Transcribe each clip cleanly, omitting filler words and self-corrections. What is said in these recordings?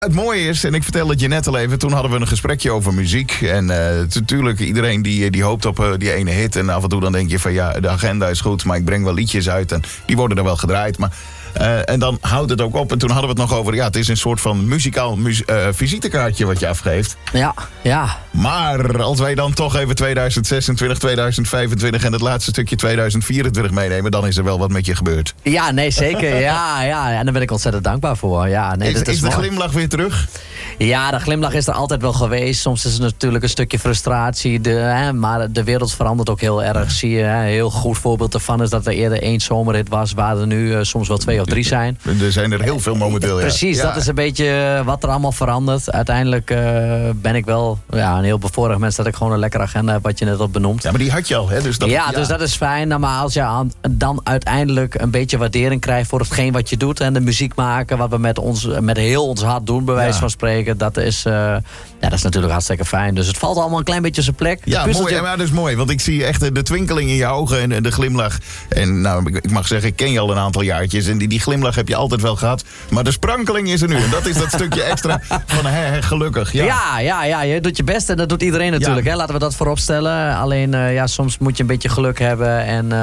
Het mooie is, en ik vertelde het je net al even, toen hadden we een gesprekje over muziek. En natuurlijk, iedereen die hoopt op die ene hit. En af en toe dan denk je van ja, de agenda is goed, maar ik breng wel liedjes uit. En die worden er wel gedraaid. Maar, en dan houdt het ook op. En toen hadden we het nog over, ja, het is een soort van muzikaal visitekaartje wat je afgeeft. Ja. Maar als wij dan toch even 2026, 2025 en het laatste stukje 2024 meenemen, dan is er wel wat met je gebeurd. Ja, nee, zeker. Ja. En daar ben ik ontzettend dankbaar voor. Ja, nee, is de glimlach weer terug? Ja, de glimlach is er altijd wel geweest. Soms is het natuurlijk een stukje frustratie. Maar de wereld verandert ook heel erg. Zie je, een heel goed voorbeeld ervan is dat er eerder 1 zomerhit was, waar er nu soms wel 2 of 3 zijn. Er zijn er heel veel momenteel, ja. Precies, ja. Dat is een beetje wat er allemaal verandert. Uiteindelijk ben ik wel een heel bevoorrecht mens dat ik gewoon een lekkere agenda heb, wat je net al benoemt. Ja, maar die had je al, hè? Dus dat is fijn. Nou, maar als je dan uiteindelijk een beetje waardering krijgt voor hetgeen wat je doet en de muziek maken, wat we met heel ons hart doen, bij wijze van spreken, dat is natuurlijk hartstikke fijn. Dus het valt allemaal een klein beetje op zijn plek. Ja, mooi. Maar dat is mooi, want ik zie echt de twinkeling in je ogen en de glimlach. En nou, ik mag zeggen, ik ken je al een aantal jaartjes en die glimlach heb je altijd wel gehad. Maar de sprankeling is er nu. En dat is dat stukje extra van gelukkig. Ja, je doet je best en dat doet iedereen natuurlijk. Hè? Laten we dat voorop stellen. Alleen, soms moet je een beetje geluk hebben. En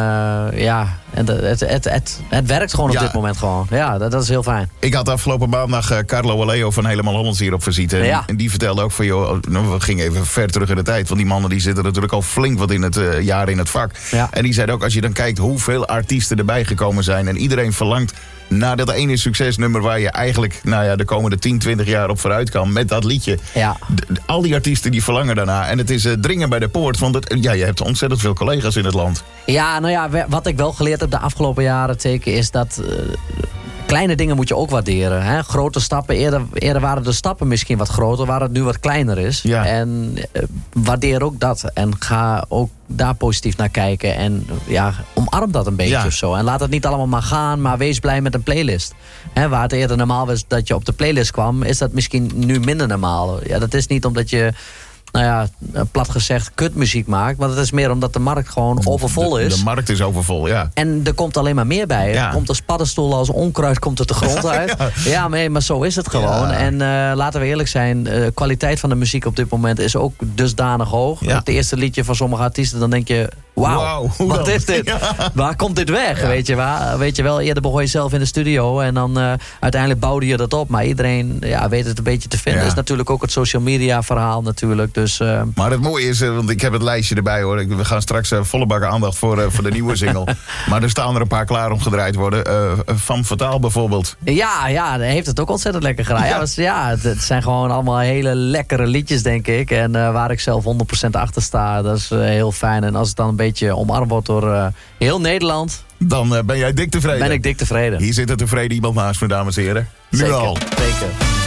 het werkt gewoon op dit moment gewoon. Ja, dat is heel fijn. Ik had afgelopen maandag Carlo Aleo van Helemaal Hollands hier op visite. En die vertelde ook van, joh, we gingen even ver terug in de tijd. Want die mannen die zitten natuurlijk al flink wat in het jaar in het vak. Ja. En die zei ook, als je dan kijkt hoeveel artiesten erbij gekomen zijn. En iedereen verlangt naar dat ene succesnummer waar je eigenlijk de komende 10, 20 jaar op vooruit kan met dat liedje. Ja. Al die artiesten die verlangen daarna. En het is dringen bij de poort. Want je hebt ontzettend veel collega's in het land. Ja, wat ik wel geleerd heb de afgelopen jaren is dat kleine dingen moet je ook waarderen. Hè? Grote stappen, eerder waren de stappen misschien wat groter, waar het nu wat kleiner is. Ja. En waardeer ook dat. En ga ook daar positief naar kijken. En omarm dat een beetje of zo. En laat het niet allemaal maar gaan, maar wees blij met een playlist. Hè, waar het eerder normaal was dat je op de playlist kwam, is dat misschien nu minder normaal. Ja, dat is niet omdat je plat gezegd kutmuziek maakt. Maar dat is meer omdat de markt gewoon overvol is. De markt is overvol, ja. En er komt alleen maar meer bij. Ja. Er komt als paddenstoel, als onkruid komt het de grond uit. Maar zo is het gewoon. Ja. En laten we eerlijk zijn, de kwaliteit van de muziek op dit moment is ook dusdanig hoog. Ja. Het eerste liedje van sommige artiesten, dan denk je, wauw, wat is dit? Ja. Waar komt dit weg? Ja. Weet je wel, eerder begon je zelf in de studio en dan uiteindelijk bouwde je dat op. Maar iedereen weet het een beetje te vinden. Dat is natuurlijk ook het social media verhaal natuurlijk. Dus, maar het mooie is, want ik heb het lijstje erbij hoor. We gaan straks volle bak aandacht voor de nieuwe single. Maar er staan er een paar klaar om gedraaid worden. Van Fataal bijvoorbeeld. Ja, heeft het ook ontzettend lekker gedraaid. Het zijn gewoon allemaal hele lekkere liedjes, denk ik. En waar ik zelf 100% achter sta, dat is heel fijn. En als het dan een beetje omarmd wordt door heel Nederland, dan ben jij dik tevreden. Ben ik dik tevreden. Hier zit een tevreden iemand naast me, dames en heren. Nu Zeker, al. Zeker.